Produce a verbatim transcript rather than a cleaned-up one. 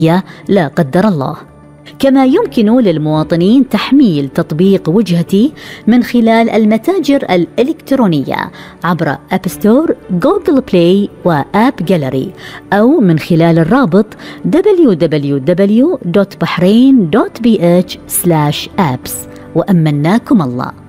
لا قدر الله. كما يمكن للمواطنين تحميل تطبيق وجهتي من خلال المتاجر الإلكترونية عبر أب ستور، جوجل بلاي وآب جاليري، أو من خلال الرابط دبليو دبليو دبليو دوت بحرين دوت بي اتش سلاش آبس. وأمناكم الله.